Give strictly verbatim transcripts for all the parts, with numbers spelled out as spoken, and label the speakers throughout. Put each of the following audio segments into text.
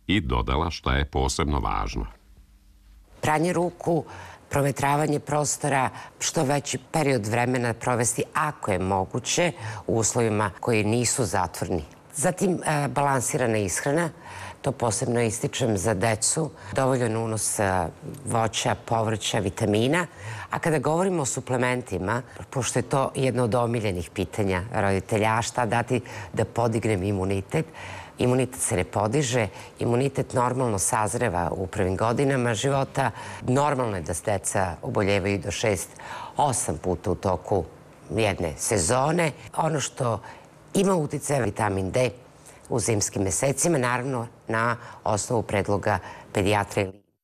Speaker 1: i dodala šta je posebno važno.
Speaker 2: Pranje ruku, provetravanje prostora, što veći period vremena provesti ako je moguće u uslovima koji nisu zatvorni. Zatim balansirana ishrana, to posebno ističem za decu, dovoljan unos voća, povrća, vitamina. A kada govorimo o suplementima, pošto je to jedno od omiljenih pitanja roditelja, a šta dati da podignem imunitet, imunitet se ne podiže, imunitet normalno sazreva u prvim godinama života. Normalno je da se deca oboljevaju do šest, osam puta u toku jedne sezone. Ono što ima uticaja vitamin D u zimskim mesecima, naravno na osnovu predloga pedijatra.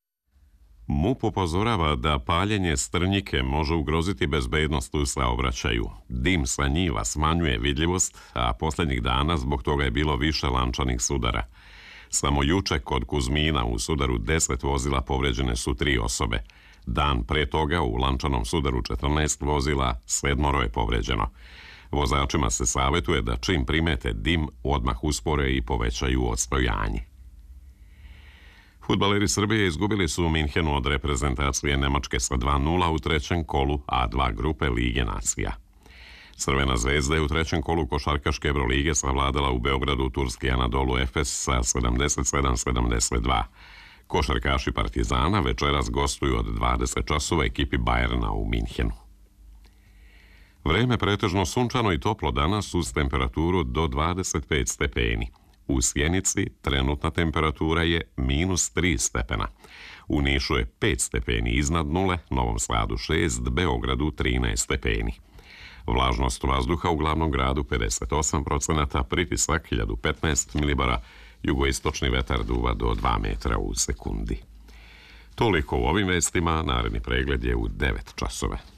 Speaker 1: MUP upozorava da paljenje strnjike može ugroziti bezbednost u saobraćaju. Dim sa njiva smanjuje vidljivost, a posljednjih dana zbog toga je bilo više lančanih sudara. Samo juče kod Kuzmina u sudaru deset vozila povređene su tri osobe. Dan pre toga u lančanom sudaru četrnaest vozila, sedmoro je povređeno. Vozačima se savjetuje da čim primete dim, odmah uspore i povećaju odstojanje. Fudbaleri Srbije izgubili su u Minhenu od reprezentacije Nemačke sa dva nula u trećem kolu A dva grupe Lige nacija. Crvena zvezda je u trećem kolu košarkaške Evrolige savladala u Beogradu turski Anadolu Efes sa sedamdeset sedam sedamdeset dva. Košarkaši Partizana večeras gostuju od dvadeset časova ekipi Bajerna u Minhenu. Vreme pretežno sunčano i toplo danas uz temperaturu do dvadeset pet stepeni. U Sjenici trenutna temperatura je minus tri stepena. U Nišu je pet stepeni iznad nule, Novom Sadu šest, Beogradu trinaest stepeni. Vlažnost vazduha u glavnom gradu pedeset osam procenata, pritisak hiljadu petnaest milibara, jugoistočni vetar duva do dva metra u sekundi. Toliko u ovim vestima, naredni pregled je u devet časova.